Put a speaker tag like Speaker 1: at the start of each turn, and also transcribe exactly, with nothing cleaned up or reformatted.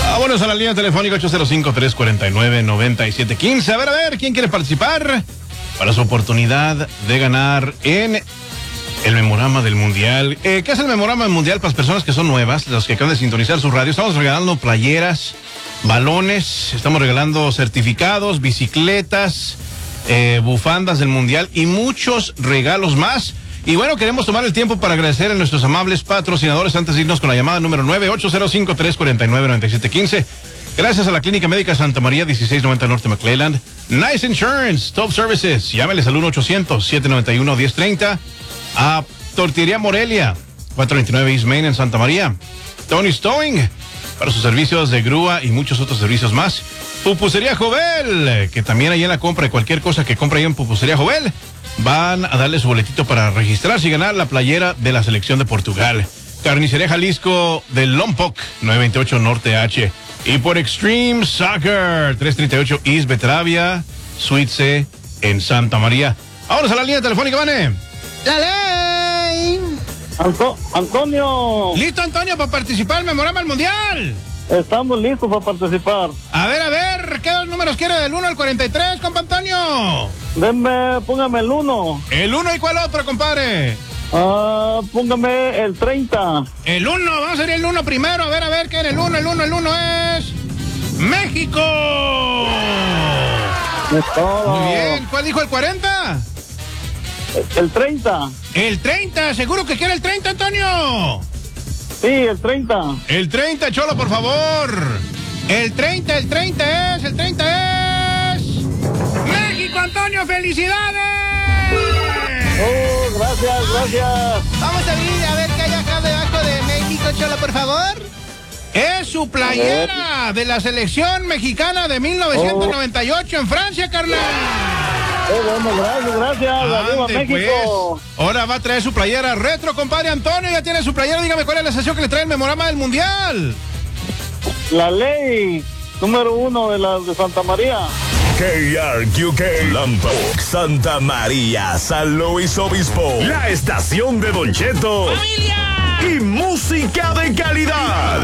Speaker 1: Vámonos a la línea telefónica ocho cero cinco, tres cuatro nueve, nueve siete uno cinco. A ver, a ver, ¿quién quiere participar para su oportunidad de ganar en el Memorama del Mundial? Eh, ¿Qué es el Memorama del Mundial? Para las personas que son nuevas, los que acaban de sintonizar su radio, estamos regalando playeras, balones, estamos regalando certificados, bicicletas, eh, bufandas del Mundial y muchos regalos más. Y bueno, queremos tomar el tiempo para agradecer a nuestros amables patrocinadores antes de irnos con la llamada número nueve ocho cero cinco, tres cuatro nueve, nueve siete uno cinco. Gracias a la Clínica Médica Santa María, dieciséis noventa Norte McClelland. Nice Insurance, Top Services. Llámeles al uno ochocientos, siete nueve uno, uno cero tres cero. A Tortillería Morelia, cuatrocientos veintinueve East Main en Santa María. Tony Stowing, para sus servicios de grúa y muchos otros servicios más. Pupusería Jovel, que también ahí en la compra de cualquier cosa que compre ahí en Pupusería Jovel, van a darle su boletito para registrarse y ganar la playera de la selección de Portugal. Carnicería Jalisco del Lompoc, novecientos veintiocho Norte H. Y por Extreme Soccer, trescientos treinta y ocho East Betravia, Suite C en Santa María. Vámonos a la línea telefónica, Vane.
Speaker 2: ¡La ley!
Speaker 3: Anto- Antonio.
Speaker 1: ¿Listo, Antonio, para participar en el Memorama del Mundial?
Speaker 3: Estamos listos para participar.
Speaker 1: A ver, a ver, ¿qué dos números quiere del uno al cuarenta y tres, compa Antonio?
Speaker 3: Denme, póngame el uno.
Speaker 1: ¿El uno y cuál otro, compadre?
Speaker 3: Ah, póngame el treinta.
Speaker 1: El uno, vamos a ir el uno primero. A ver, a ver, ¿qué era el uno? El uno, el uno es México.
Speaker 3: Es todo.
Speaker 1: Muy bien, ¿cuál dijo el cuarenta?
Speaker 3: El treinta.
Speaker 1: El treinta, ¿seguro que quiere el treinta, Antonio?
Speaker 3: Sí, el treinta.
Speaker 1: El treinta, Cholo, por favor. El treinta, el treinta es, el treinta es México, Antonio, ¡felicidades!
Speaker 3: Oh, gracias, gracias.
Speaker 2: Vamos a abrir a ver qué hay acá debajo de México, Cholo, por favor.
Speaker 1: Es su playera de la selección mexicana de mil novecientos noventa y ocho en Francia, carnal.
Speaker 3: Oh, bueno, gracias, gracias. Arriba
Speaker 1: Ande,
Speaker 3: México.
Speaker 1: pues. Ahora va a traer su playera retro, compadre Antonio. Ya tiene su playera. Dígame cuál es la sesión que le trae el Memorama del Mundial.
Speaker 3: La ley número uno de la de Santa María.
Speaker 4: K R Q K, Lompoc, Santa María, San Luis Obispo. La estación de Don Cheto.
Speaker 2: ¡Familia!
Speaker 4: Y música de calidad.